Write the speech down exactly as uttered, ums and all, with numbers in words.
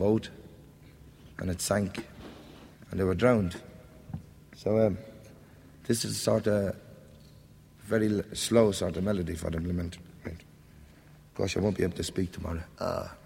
boat, and it sank, and they were drowned. So um, this is sort of very slow sort of melody for them lament. Right. Gosh, I won't be able to speak tomorrow. Uh,